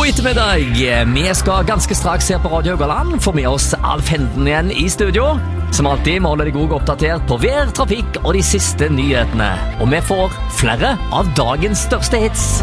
ettermiddag. Vi skal ganske straks her på Radio Haugaland få med oss Alf Henden igjen i studio. Som alltid må holde deg godt oppdatert på vær, trafikk og de siste nyhetene. Og vi får flere av dagens største hits.